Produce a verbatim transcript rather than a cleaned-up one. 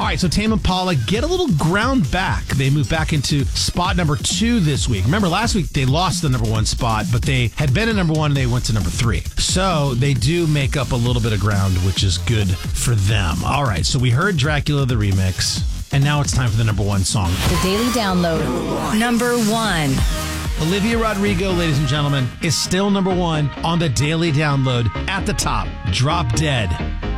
right, so Tame Impala get a little ground back. They move back into spot number two this week. Remember, last week they lost the number one spot, but they had been at number one and they went to number three. So they do make up a little bit of ground, which is good for them. All right, so we heard Dracula, the remix, and now it's time for the number one song. The Daily Download. Number one. Olivia Rodrigo, ladies and gentlemen, is still number one on the Daily Download at the top. Drop Dead.